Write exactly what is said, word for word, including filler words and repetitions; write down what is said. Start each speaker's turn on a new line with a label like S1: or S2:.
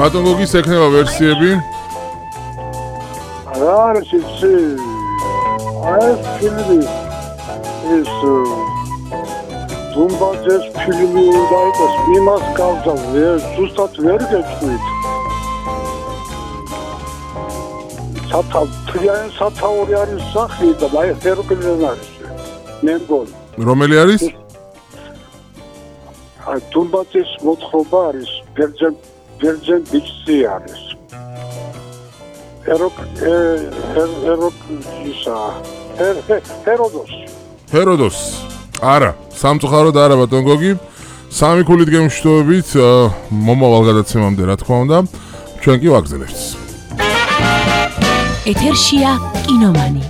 S1: ბატონ გოგის ექნება ვერსიები?
S2: რა არის იცი? აი ეს ფილმი ეს დუმბაძეს ფილმი უნდა იყოს, იმას გავდა ზუსტად ვერ გეტყვით. სათა თლიანი სათაური არის სახი და აი ჰეროკლიდან არის. მე მგონი.
S1: რომელი არის?
S2: აი დუმბაძეს მოთხრობა არის ბერძენ ბერძენ ბიჭი არის. ჰეროკ ჰეროკ ისა ჰეროდოს.
S1: ჰეროდოს. არა, სამწუხაროდ არა ბატონ გოგი. სამი ქულით გემშვიდობით მომავალ გადაცემამდე რა თქმა უნდა, ჩვენ კი ვაგზავნებთ.
S3: ეთერშია კინომანი.